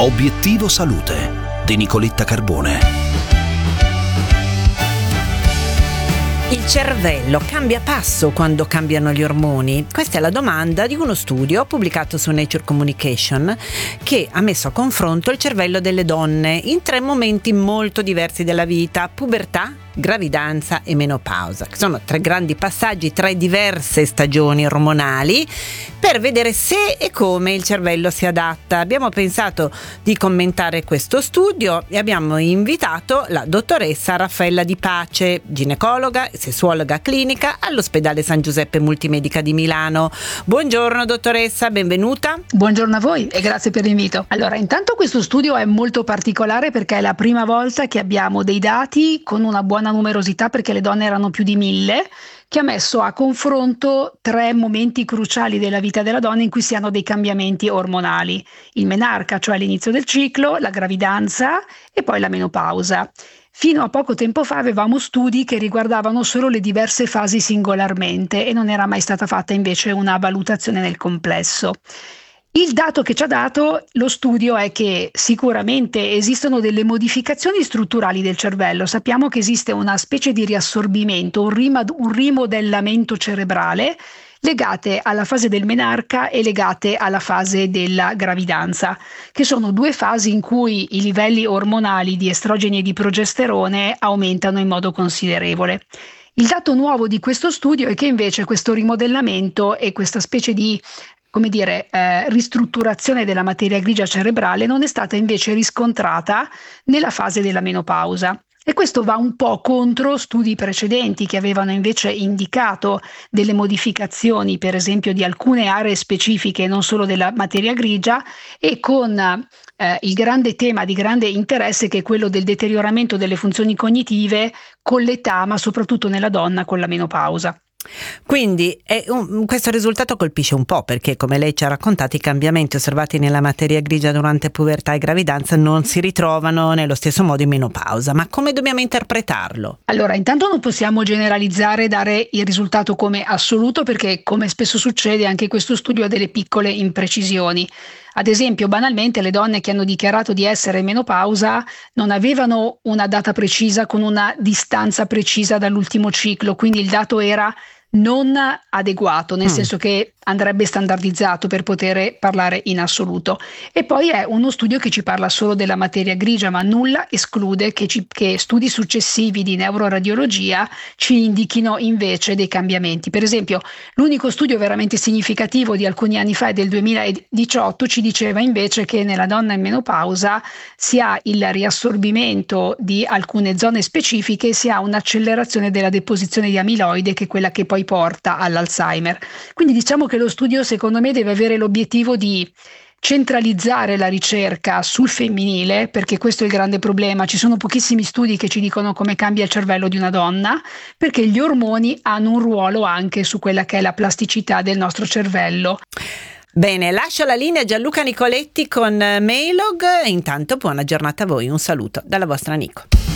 Obiettivo Salute di Nicoletta Carbone. Il cervello cambia passo quando cambiano gli ormoni? Questa è la domanda di uno studio pubblicato su Nature Communication che ha messo a confronto il cervello delle donne in 3 momenti molto diversi della vita: pubertà, gravidanza e menopausa, che sono 3 grandi passaggi, 3 diverse stagioni ormonali, per vedere se e come il cervello si adatta. Abbiamo pensato di commentare questo studio e abbiamo invitato la dottoressa Raffaella Di Pace, ginecologa e sessuologa clinica all'ospedale San Giuseppe Multimedica di Milano. Buongiorno dottoressa, benvenuta. Buongiorno a voi e grazie per l'invito. Allora, intanto questo studio è molto particolare perché è la prima volta che abbiamo dei dati con una buona numerosità, perché le donne erano più di 1000, che ha messo a confronto 3 momenti cruciali della vita della donna in cui si hanno dei cambiamenti ormonali: il menarca, cioè l'inizio del ciclo, la gravidanza e poi la menopausa. Fino a poco tempo fa avevamo studi che riguardavano solo le diverse fasi singolarmente e non era mai stata fatta invece una valutazione nel complesso. Il dato che ci ha dato lo studio è che sicuramente esistono delle modificazioni strutturali del cervello. Sappiamo che esiste una specie di riassorbimento, un rimodellamento cerebrale legate alla fase del menarca e legate alla fase della gravidanza, che sono 2 fasi in cui i livelli ormonali di estrogeni e di progesterone aumentano in modo considerevole. Il dato nuovo di questo studio è che invece questo rimodellamento e questa specie di ristrutturazione della materia grigia cerebrale non è stata invece riscontrata nella fase della menopausa. E questo va un po' contro studi precedenti che avevano invece indicato delle modificazioni, per esempio di alcune aree specifiche, non solo della materia grigia, e con il grande tema di grande interesse che è quello del deterioramento delle funzioni cognitive con l'età, ma soprattutto nella donna con la menopausa. Quindi questo risultato colpisce un po', perché come lei ci ha raccontato i cambiamenti osservati nella materia grigia durante pubertà e gravidanza non si ritrovano nello stesso modo in menopausa. Ma come dobbiamo interpretarlo? Allora, intanto non possiamo generalizzare e dare il risultato come assoluto, perché come spesso succede anche questo studio ha delle piccole imprecisioni. Ad esempio, banalmente, le donne che hanno dichiarato di essere in menopausa non avevano una data precisa con una distanza precisa dall'ultimo ciclo, quindi il dato era non adeguato, nel senso che andrebbe standardizzato per poter parlare in assoluto. E poi è uno studio che ci parla solo della materia grigia, ma nulla esclude che studi successivi di neuroradiologia ci indichino invece dei cambiamenti. Per esempio, l'unico studio veramente significativo di alcuni anni fa, è del 2018, ci diceva invece che nella donna in menopausa si ha il riassorbimento di alcune zone specifiche, si ha un'accelerazione della deposizione di amiloide, che è quella che poi porta all'Alzheimer. Quindi diciamo che lo studio, secondo me, deve avere l'obiettivo di centralizzare la ricerca sul femminile, perché questo è il grande problema. Ci sono pochissimi studi che ci dicono come cambia il cervello di una donna, perché gli ormoni hanno un ruolo anche su quella che è la plasticità del nostro cervello. Bene, lascio la linea a Gianluca Nicoletti con Mailog. Intanto buona giornata a voi, un saluto dalla vostra Nico.